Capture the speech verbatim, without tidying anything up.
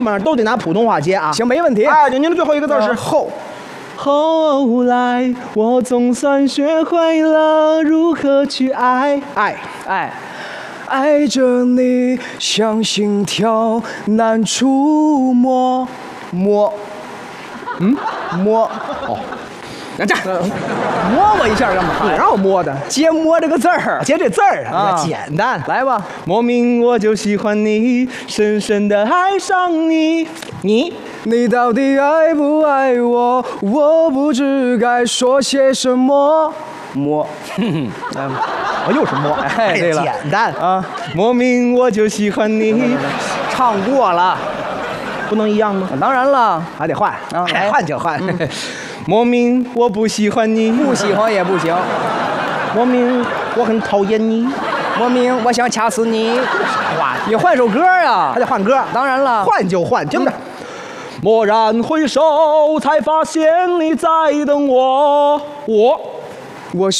嘛都得拿普通话接啊。 行，没问题。 哎，您的最后一个字是后。 后来我总算学会了如何去爱， 爱爱。爱着你像心跳难触摸，摸， 嗯， 摸， 哦，那这摸我一下干嘛？ 你让我摸的， 接摸这个字儿， 接这字儿啊， 简单。 来吧， 莫名我就喜欢你，深深的爱上你， 你。 你到底爱不爱我？我不知该说些什么。摸， 来吧，我又是摸， 哎，对了， 简单啊！莫名我就喜欢你， 唱过了， 不能一样吗？ 当然了， 还得换， 啊， 爱换就换。 嗯、莫名我不喜欢你， 不喜欢也不行。 莫名我很讨厌你， 莫名我想掐死你。 啥话？ 你换首歌啊？ 还得换歌？ 当然了， 换就换，听着。 蓦然回首，才发现你在等我，我。 我